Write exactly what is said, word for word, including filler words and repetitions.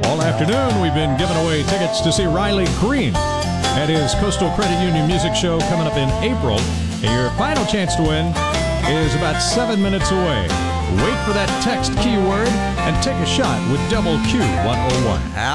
All afternoon, we've been giving away tickets to see Riley Green at his Coastal Credit Union Music Show coming up in April. And your final chance to win is about seven minutes away. Wait for that text keyword and take a shot with Double Q one oh one.